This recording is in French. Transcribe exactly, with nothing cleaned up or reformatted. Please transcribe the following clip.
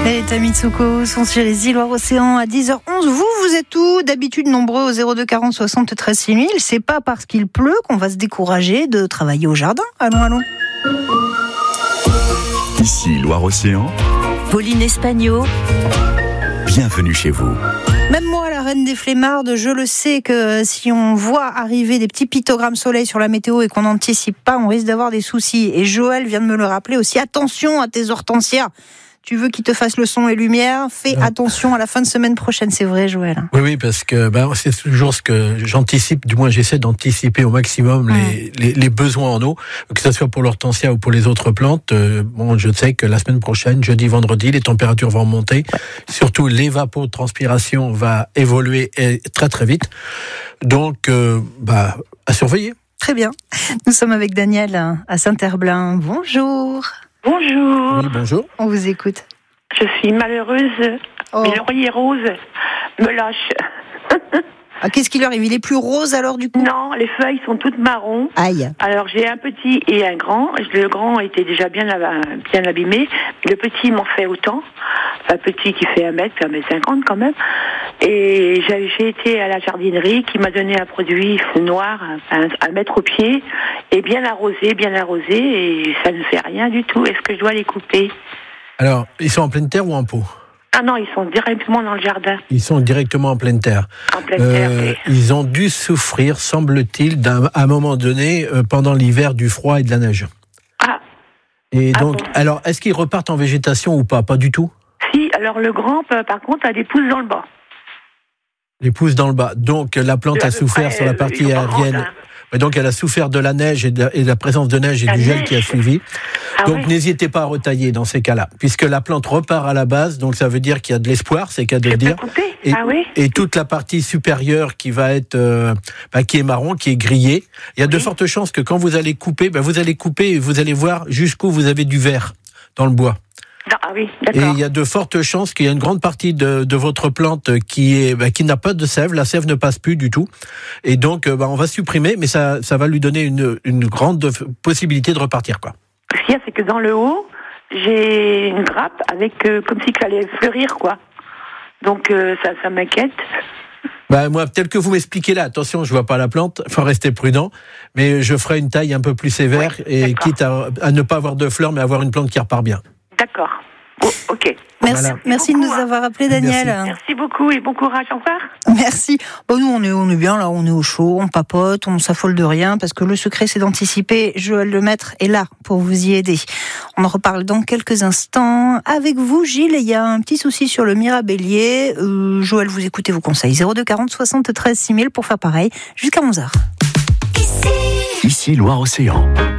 Et Tamitsuko sont sur les îles Loire-Océan à dix heures onze. Vous, vous êtes où? D'habitude nombreux au zéro deux quarante soixante-treize six mille. C'est pas parce qu'il pleut qu'on va se décourager de travailler au jardin. Allons, allons. Ici Loire-Océan. Pauline Espagno. Bienvenue chez vous. Même moi, la reine des flemmardes, je le sais que si on voit arriver des petits pictogrammes soleil sur la météo et qu'on n'anticipe pas, on risque d'avoir des soucis. Et Joël vient de me le rappeler aussi. Attention à tes hortensias. Tu veux qu'ils te fassent le son et lumière, fais non. attention à la fin de semaine prochaine, c'est vrai Joël? Oui, oui, parce que ben, c'est toujours ce que j'anticipe, du moins j'essaie d'anticiper au maximum mmh. les, les, les besoins en eau, que ce soit pour l'hortensia ou pour les autres plantes. Euh, bon, je sais que la semaine prochaine, jeudi, vendredi, les températures vont monter, ouais. Surtout l'évapotranspiration va évoluer très très vite, donc euh, bah, à surveiller. Très bien, nous sommes avec Daniel à Saint-Herblain, bonjour. Bonjour. Oui, bonjour. On vous écoute. Je suis malheureuse. Oh. Mes lauriers roses me lâchent. Ah, qu'est-ce qui leur arrive? Il est plus rose alors du coup? Non, les feuilles sont toutes marron. Aïe. Alors j'ai un petit et un grand. Le grand était déjà bien, bien abîmé. Le petit m'en fait autant. Un petit qui fait un mètre, un mètre cinquante quand même. Et j'ai été à la jardinerie qui m'a donné un produit noir à mettre au pied et bien arrosé, bien arrosé et ça ne fait rien du tout. Est-ce que je dois les couper? Alors, ils sont en pleine terre ou en pot? Ah non, ils sont directement dans le jardin. Ils sont directement en pleine terre. En pleine euh, terre, oui. Ils ont dû souffrir, semble-t-il, d'un, à un moment donné, euh, pendant l'hiver, du froid et de la neige. Ah. Et ah donc, bon. alors, est-ce qu'ils repartent en végétation ou pas? Pas du tout. Si, alors le grand, par contre, a des pousses dans le bas. Les pousses dans le bas. Donc, la plante a souffert sur la partie aérienne. Mais donc, elle a souffert de la neige et de la, et de la présence de neige et la du gel neige. qui a suivi. Ah donc, ouais. n'hésitez pas à retailler dans ces cas-là, puisque la plante repart à la base. Donc, ça veut dire qu'il y a de l'espoir, c'est qu'à de le dire. Et, ah oui. et toute la partie supérieure qui va être, euh, bah, qui est marron, qui est grillée. Il y a oui. de fortes chances que quand vous allez couper, bah, vous allez couper et vous allez voir jusqu'où vous avez du vert dans le bois. Ah oui, et il y a de fortes chances qu'il y a une grande partie de, de votre plante qui est bah, qui n'a pas de sève, la sève ne passe plus du tout, et donc bah, on va supprimer, mais ça, ça va lui donner une, une grande possibilité de repartir, quoi. Ce qu'il y a, c'est que dans le haut, j'ai une grappe avec euh, comme si elle allait fleurir, quoi. Donc euh, ça, ça m'inquiète. Bah, moi, tel que vous m'expliquez là, attention, je vois pas la plante, faut rester prudent, mais je ferai une taille un peu plus sévère, oui, et quitte à, à ne pas avoir de fleurs, mais avoir une plante qui repart bien. D'accord. Oh, ok. Merci, voilà. merci beaucoup, de nous avoir appelé Daniel. Merci. Merci beaucoup et bon courage. Au revoir. Merci. Bon, nous, on est, on est bien là, on est au chaud, on papote, on s'affole de rien, parce que le secret, c'est d'anticiper. Joël Lemaître est là pour vous y aider. On en reparle dans quelques instants. Avec vous, Gilles, il y a un petit souci sur le mirabellier. Euh, Joël, vous écoutez vos conseils. zéro deux quarante soixante-treize six mille pour faire pareil jusqu'à onze heures. Ici Loire-Océan.